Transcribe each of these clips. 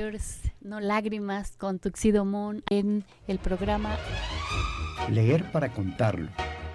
Tears, no lágrimas, con Tuxedo Moon en el programa Leer para contarlo,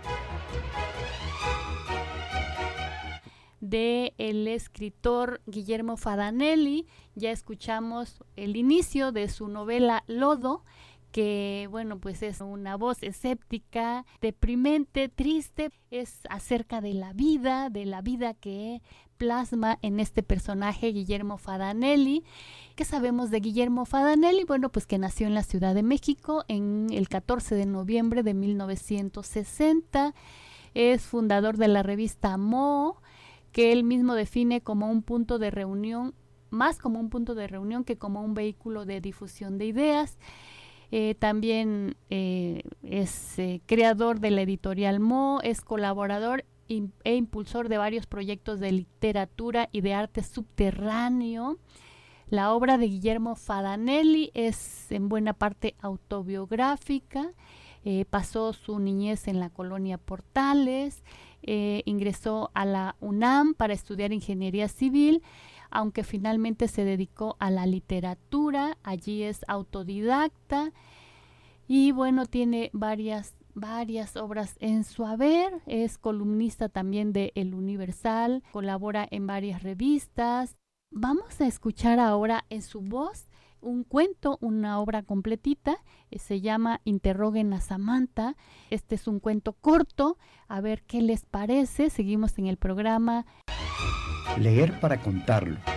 de el escritor Guillermo Fadanelli. Ya escuchamos el inicio de su novela Lodo, que bueno, pues es una voz escéptica, deprimente, triste, es acerca de la vida que plasma en este personaje Guillermo Fadanelli. ¿Qué sabemos de Guillermo Fadanelli? Bueno, pues que nació en la Ciudad de México en el 14 de noviembre de 1960, es fundador de la revista Mo, que él mismo define como un punto de reunión, más como un punto de reunión que como un vehículo de difusión de ideas. También es creador de la editorial Mo, es colaborador e impulsor de varios proyectos de literatura y de arte subterráneo. La obra de Guillermo Fadanelli es en buena parte autobiográfica. Pasó su niñez en la colonia Portales, ingresó a la UNAM para estudiar ingeniería civil, aunque finalmente se dedicó a la literatura. Allí es autodidacta y bueno, tiene varias obras en su haber. Es columnista también de El Universal, colabora en varias revistas. Vamos a escuchar ahora en su voz un cuento, una obra completita, se llama Interroguen a Samantha. Este es un cuento corto, a ver qué les parece. Seguimos en el programa Leer para contarlo.